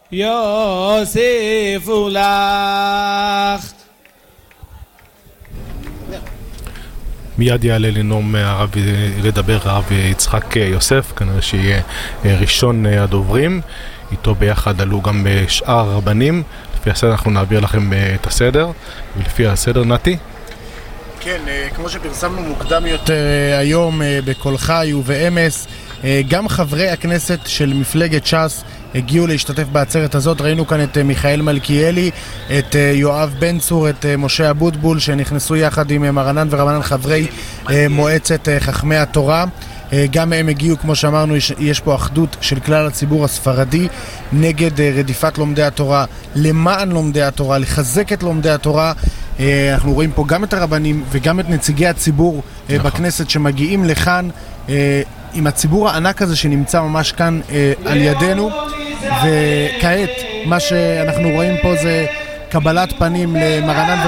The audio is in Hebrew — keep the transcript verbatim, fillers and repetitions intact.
יוסיפו לך. מיד יעלה לנאום הרב, לדבר הרב יצחק יוסף, כנראה שיהיה ראשון הדוברים. איתו ביחד עלו גם שאר הרבנים. לפי הסדר אנחנו נעביר לכם את הסדר, ולפי הסדר נתי. כן, כמו שפרסמנו מוקדם יותר היום בכל חי ובאמס, גם חברי הכנסת של מפלגת ש"ס הגיעו להשתתף בעצרת הזאת. ראינו כאן את מיכאל מלכיאלי, את יואב בן צור, את משה אבוטבול, שנכנסו יחד עם מרנן ורבנן חברי מועצת חכמי התורה. גם הם הגיעו, כמו שאמרנו, יש, יש פה אחדות של כלל הציבור הספרדי נגד רדיפת לומדי התורה, למען לומדי התורה, לחזק את לומדי התורה. אנחנו רואים פה גם את הרבנים וגם את נציגי הציבור נכון. בכנסת שמגיעים לכאן עם הציבור הענק הזה שנמצא ממש כאן על ידינו. וכעת מה שאנחנו רואים פה זה קבלת פנים למרנן